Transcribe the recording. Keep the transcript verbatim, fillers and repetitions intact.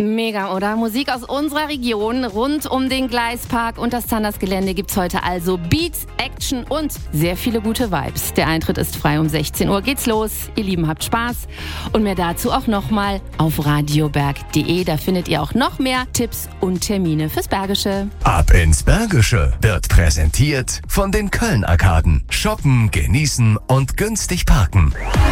Mega, oder? Musik aus unserer Region rund um den Gleispark und das Zanders-Gelände gibt's heute also Beats, Action und sehr viele gute Vibes. Der Eintritt ist frei, um sechzehn Uhr geht's los. Ihr Lieben, habt Spaß. Und mehr dazu auch nochmal auf radioberg punkt de. Da findet ihr auch noch mehr Tipps und Termine fürs Bergische. Ab ins Bergische wird präsentiert von den Köln-Arkaden. Shoppen, genießen und günstig parken.